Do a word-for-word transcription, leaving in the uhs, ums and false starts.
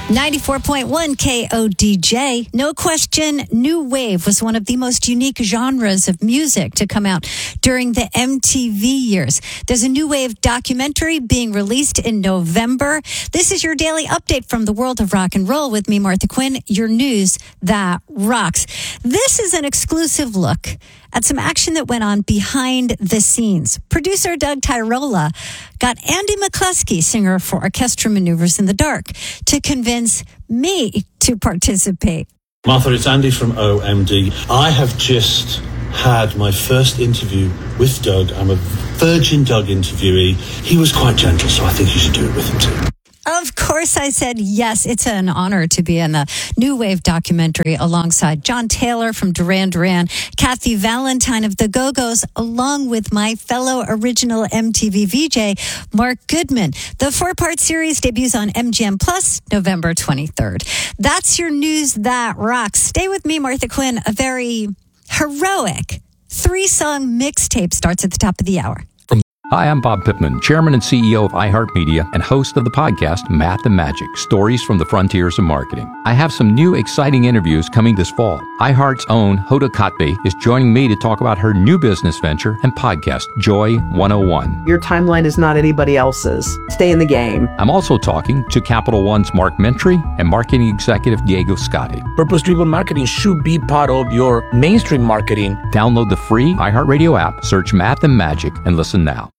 ninety-four point one K O D J. No question, new wave was one of the most unique genres of music to come out during the M T V years. There's a new wave documentary being released in November. This is your daily update from the world of rock and roll with me, Martha Quinn, your news that rocks. This is an exclusive look at some action that went on behind the scenes. Producer Doug Tyrola got Andy McCluskey, singer for Orchestra Maneuvers in the Dark, to convince me to participate. Martha, it's Andy from O M D. I have just had my first interview with Doug. I'm a Virgin Doug interviewee. He was quite gentle, so I think you should do it with him too. Of course I said yes. It's an honor to be in the New Wave documentary alongside John Taylor from Duran Duran, Kathy Valentine of the Go-Go's, along with my fellow original M T V V J, Mark Goodman. The four-part series debuts on M G M Plus November twenty-third. That's your news that rocks. Stay with me, Martha Quinn. A very heroic three-song mixtape starts at the top of the hour. Hi, I'm Bob Pittman, Chairman and C E O of iHeartMedia and host of the podcast Math and Magic, Stories from the Frontiers of Marketing. I have some new exciting interviews coming this fall. iHeart's own Hoda Kotb is joining me to talk about her new business venture and podcast, Joy one oh one. Your timeline is not anybody else's. Stay in the game. I'm also talking to Capital One's Mark Mentry and marketing executive Diego Scotti. Purpose-driven marketing should be part of your mainstream marketing. Download the free iHeartRadio app, search Math and Magic, and listen now.